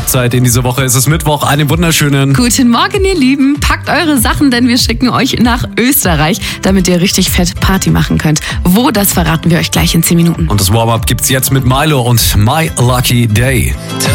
Warm-Up-Zeit in dieser Woche. Es ist Mittwoch, einen wunderschönen Guten Morgen, ihr Lieben. Packt eure Sachen, denn wir schicken euch nach Österreich, damit ihr richtig fett Party machen könnt. Wo, das verraten wir euch gleich in 10 Minuten. Und das Warm-Up gibt's jetzt mit Milo und My Lucky Day.